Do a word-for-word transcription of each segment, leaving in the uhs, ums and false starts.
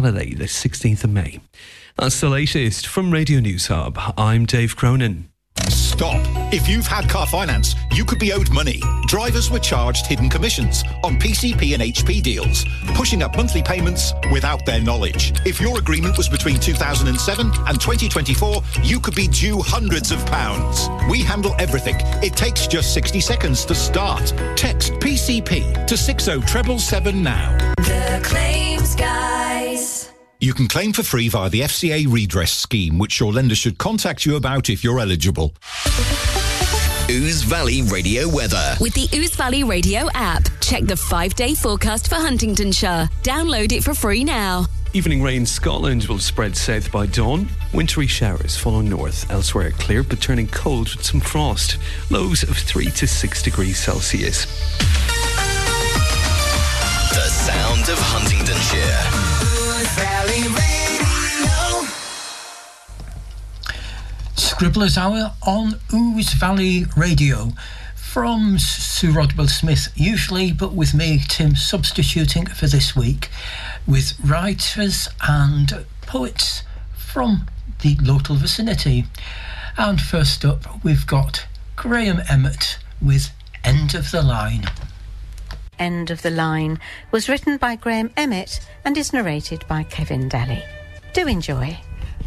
Saturday, the sixteenth of May. That's the latest from Radio News Hub. I'm Dave Cronin. Stop. If you've had car finance, you could be owed money. Drivers were charged hidden commissions on P C P and H P deals, pushing up monthly payments without their knowledge. If your agreement was between two thousand seven and twenty twenty-four, you could be due hundreds of pounds. We handle everything. It takes just sixty seconds to start. Text P C P to six oh seven seven now. The Claims Guys. You can claim for free via the F C A redress scheme, which your lender should contact you about if you're eligible. Ouse Valley Radio weather. With the Ouse Valley Radio app, check the five-day forecast for Huntingdonshire. Download it for free now. Evening rain in Scotland will spread south by dawn. Wintry showers follow north. Elsewhere clear but turning cold with some frost. Lows of three to six degrees Celsius. The sound of Huntingdonshire. Valley Radio. Scribbler's Hour on Ouse Valley Radio from Sue Rodwell Smith usually, but with me, Tim, substituting for this week with writers and poets from the local vicinity. And first up we've got Graham Emmett with End of the Line. End of the Line was written by Graham Emmett and is narrated by Kevin Daly. Do enjoy.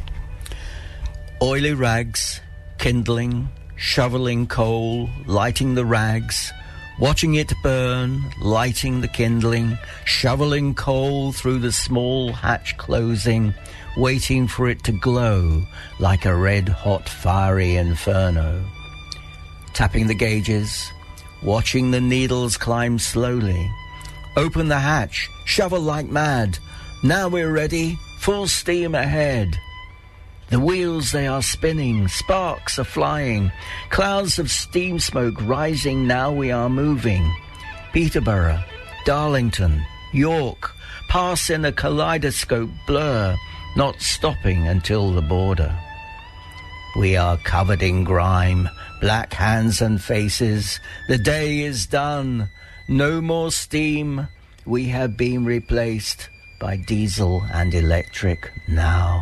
Oily rags, kindling, shoveling coal, lighting the rags, watching it burn, lighting the kindling, shoveling coal through the small hatch closing, waiting for it to glow like a red-hot fiery inferno. Tapping the gauges, watching the needles climb slowly. Open the hatch, shovel like mad. Now we're ready, full steam ahead. The wheels, they are spinning, sparks are flying, clouds of steam smoke rising, now we are moving. Peterborough, Darlington, York, pass in a kaleidoscope blur, not stopping until the border. We are covered in grime, black hands and faces. The day is done. No more steam. We have been replaced by diesel and electric now.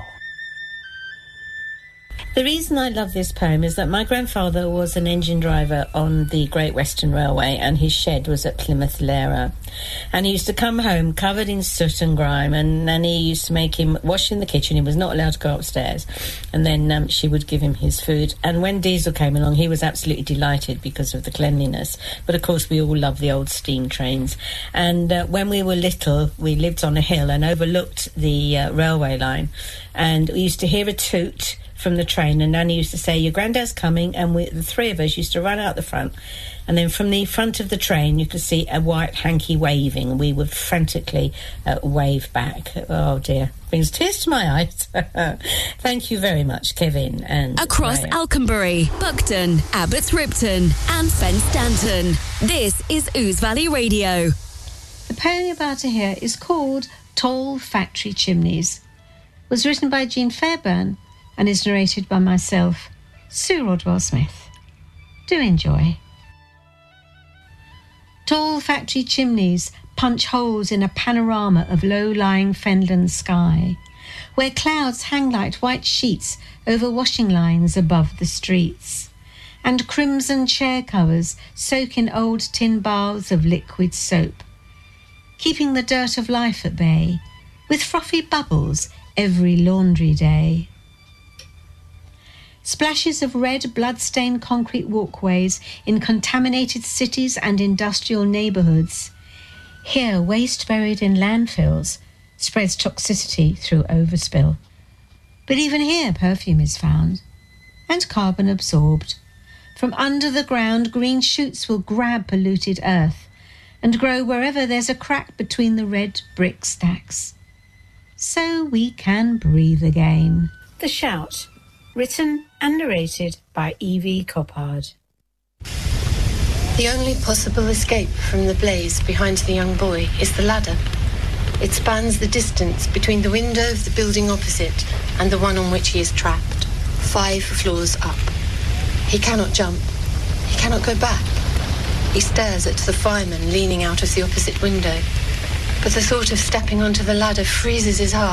The reason I love this poem is that my grandfather was an engine driver on the Great Western Railway and his shed was at Plymouth Lera. And he used to come home covered in soot and grime, and Nanny used to make him wash in the kitchen. He was not allowed to go upstairs. And then um, she would give him his food. And when diesel came along, he was absolutely delighted because of the cleanliness. But of course, we all love the old steam trains. And uh, when we were little, we lived on a hill and overlooked the uh, railway line. And we used to hear a toot from the train, and Nanny used to say, your granddad's coming, and we, the three of us used to run out the front, and then from the front of the train you could see a white hanky waving, and we would frantically uh, wave back. Oh dear, brings tears to my eyes. Thank you very much, Kevin. And across Ryan. Alconbury, Buckton, Abbots Ripton and Fen Stanton, this is Ouse Valley Radio. The poem you're about to hear is called Tall Factory Chimneys. It was written by Jean Fairbairn and is narrated by myself, Sue Rodwell Smith. Do enjoy. Tall factory chimneys punch holes in a panorama of low-lying fenland sky, where clouds hang like white sheets over washing lines above the streets, and crimson chair covers soak in old tin baths of liquid soap, keeping the dirt of life at bay, with frothy bubbles every laundry day. Splashes of red blood-stained concrete walkways in contaminated cities and industrial neighbourhoods. Here, waste buried in landfills spreads toxicity through overspill. But even here, perfume is found, and carbon absorbed. From under the ground, green shoots will grab polluted earth and grow wherever there's a crack between the red brick stacks. So we can breathe again. The Shout, written and narrated by Evie Coppard. The only possible escape from the blaze behind the young boy is the ladder. It spans the distance between the window of the building opposite and the one on which he is trapped, five floors up. He cannot jump. He cannot go back. He stares at the fireman leaning out of the opposite window. But the thought of stepping onto the ladder freezes his heart.